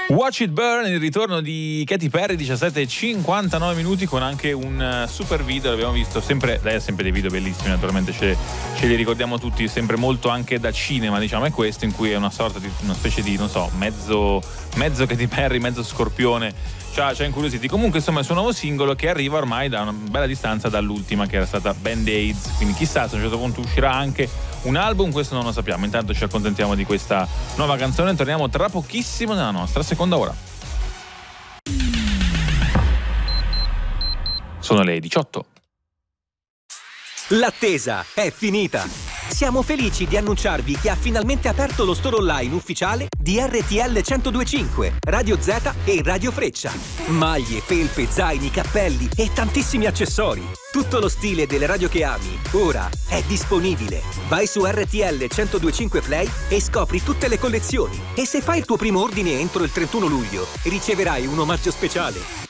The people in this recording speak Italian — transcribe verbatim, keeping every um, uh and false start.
Watch It Burn, il ritorno di Katy Perry, diciassette e cinquantanove minuti, con anche un super video, l'abbiamo visto sempre, lei ha sempre dei video bellissimi, naturalmente ce, ce li ricordiamo tutti, sempre molto anche da cinema, diciamo, è questo, in cui è una sorta di, una specie di, non so, mezzo, mezzo Katy Perry, mezzo scorpione, cioè, ci ha incuriositi. Comunque insomma è il suo nuovo singolo che arriva ormai da una bella distanza dall'ultima, che era stata Band-Aids, quindi chissà se a un certo punto uscirà anche un album, questo non lo sappiamo. Intanto ci accontentiamo di questa nuova canzone, torniamo tra pochissimo nella nostra seconda ora. Sono le diciotto. L'attesa è finita! Siamo felici di annunciarvi che ha finalmente aperto lo store online ufficiale di R T L centodue e cinque, Radio Z e Radio Freccia. Maglie, felpe, zaini, cappelli e tantissimi accessori. Tutto lo stile delle radio che ami, ora è disponibile. Vai su R T L centodue e cinque Play e scopri tutte le collezioni. E se fai il tuo primo ordine entro il trentuno luglio, riceverai un omaggio speciale.